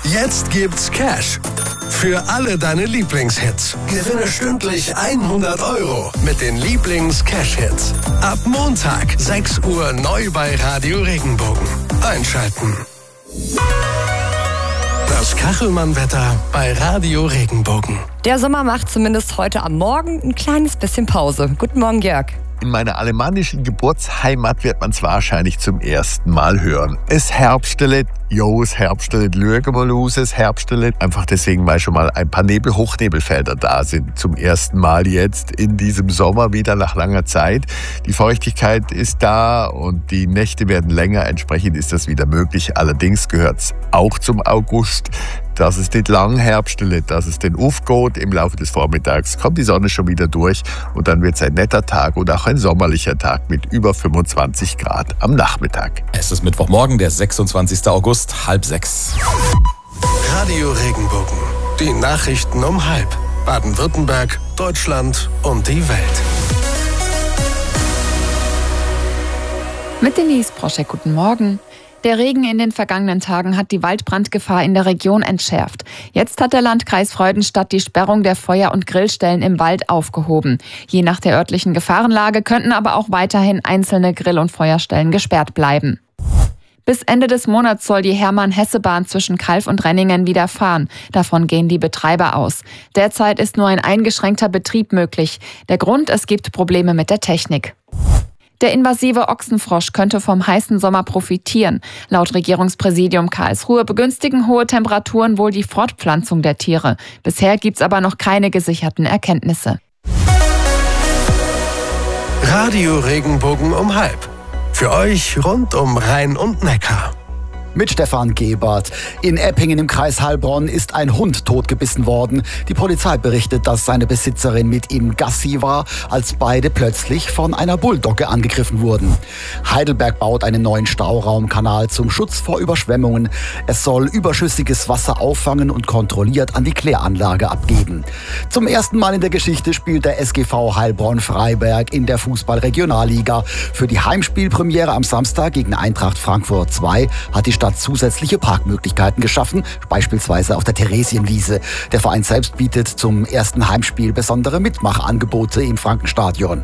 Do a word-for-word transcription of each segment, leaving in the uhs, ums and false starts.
Jetzt gibt's Cash. Für alle deine Lieblingshits. Gewinne stündlich hundert Euro mit den Lieblings-Cash-Hits. Ab Montag, sechs Uhr neu bei Radio Regenbogen. Einschalten. Das Kachelmann-Wetter bei Radio Regenbogen. Der Sommer macht zumindest heute am Morgen ein kleines bisschen Pause. Guten Morgen, Jörg. In meiner alemannischen Geburtsheimat wird man es wahrscheinlich zum ersten Mal hören. Es herbstelet, jo, es herbstelet, lüge mal los, es herbstelet. Einfach deswegen, weil schon mal ein paar Nebel-Hochnebelfelder da sind. Zum ersten Mal jetzt in diesem Sommer wieder nach langer Zeit. Die Feuchtigkeit ist da und die Nächte werden länger. Entsprechend ist das wieder möglich. Allerdings gehört es auch zum August, dass es nicht lang herbstelet, dass es den aufgeht. Im Laufe des Vormittags kommt die Sonne schon wieder durch und dann wird es ein netter Tag und auch ein sommerlicher Tag mit über fünfundzwanzig Grad am Nachmittag. Es ist Mittwochmorgen, der sechsundzwanzigster August, halb sechs. Radio Regenbogen. Die Nachrichten um halb. Baden-Württemberg, Deutschland und die Welt. Mit Denise Proschek, guten Morgen. Der Regen in den vergangenen Tagen hat die Waldbrandgefahr in der Region entschärft. Jetzt hat der Landkreis Freudenstadt die Sperrung der Feuer- und Grillstellen im Wald aufgehoben. Je nach der örtlichen Gefahrenlage könnten aber auch weiterhin einzelne Grill- und Feuerstellen gesperrt bleiben. Bis Ende des Monats soll die Hermann-Hesse-Bahn zwischen Calw und Renningen wieder fahren. Davon gehen die Betreiber aus. Derzeit ist nur ein eingeschränkter Betrieb möglich. Der Grund, es gibt Probleme mit der Technik. Der invasive Ochsenfrosch könnte vom heißen Sommer profitieren. Laut Regierungspräsidium Karlsruhe begünstigen hohe Temperaturen wohl die Fortpflanzung der Tiere. Bisher gibt's aber noch keine gesicherten Erkenntnisse. Radio Regenbogen um halb. Für euch rund um Rhein und Neckar. Mit Stefan Gebert. In Eppingen im Kreis Heilbronn ist ein Hund totgebissen worden. Die Polizei berichtet, dass seine Besitzerin mit ihm Gassi war, als beide plötzlich von einer Bulldogge angegriffen wurden. Heidelberg baut einen neuen Stauraumkanal zum Schutz vor Überschwemmungen. Es soll überschüssiges Wasser auffangen und kontrolliert an die Kläranlage abgeben. Zum ersten Mal in der Geschichte spielt der S G V Heilbronn-Freiberg in der Fußball-Regionalliga. Für die Heimspielpremiere am Samstag gegen Eintracht Frankfurt zwei hat die Stadt zusätzliche Parkmöglichkeiten geschaffen, beispielsweise auf der Theresienwiese. Der Verein selbst bietet zum ersten Heimspiel besondere Mitmachangebote im Frankenstadion.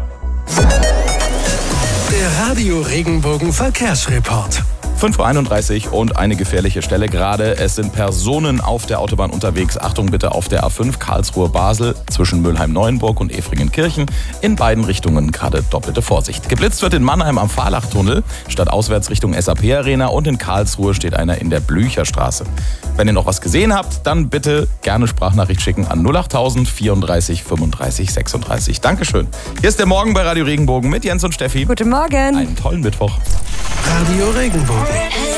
Der Radio Regenbogen Verkehrsreport. fünf Uhr einunddreißig und eine gefährliche Stelle gerade. Es sind Personen auf der Autobahn unterwegs. Achtung bitte auf der A fünf Karlsruhe-Basel zwischen Mülheim-Neuenburg und Efringen-Kirchen. In beiden Richtungen gerade doppelte Vorsicht. Geblitzt wird in Mannheim am Fahrlachtunnel, statt auswärts Richtung S A P-Arena, und in Karlsruhe steht einer in der Blücherstraße. Wenn ihr noch was gesehen habt, dann bitte gerne Sprachnachricht schicken an null achttausend vierunddreißig fünfunddreißig sechsunddreißig. Dankeschön. Hier ist der Morgen bei Radio Regenbogen mit Jens und Steffi. Guten Morgen. Einen tollen Mittwoch. Radio Regenbogen.